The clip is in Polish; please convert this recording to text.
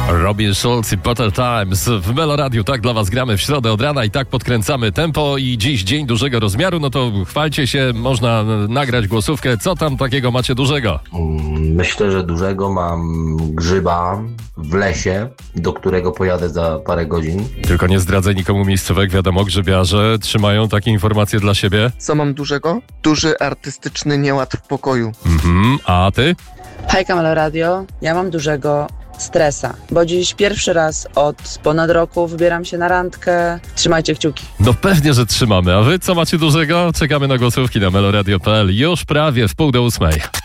Robin Schulz i Potter Times w Meloradiu. Tak dla was gramy w środę od rana i tak podkręcamy tempo i dziś dzień dużego rozmiaru, no to chwalcie się, można nagrać głosówkę. Co tam takiego macie dużego? Myślę, że dużego mam grzyba w lesie, do którego pojadę za parę godzin. Tylko nie zdradzaj nikomu miejscówek, wiadomo, grzybiarze trzymają takie informacje dla siebie. Co mam dużego? Duży artystyczny nieład w pokoju. A ty? Hejka Meloradio, ja mam dużego stresa, bo dziś pierwszy raz od ponad roku wybieram się na randkę. Trzymajcie kciuki. No pewnie, że trzymamy. A wy co macie dużego? Czekamy na głosówki na meloradio.pl już prawie w 7:30.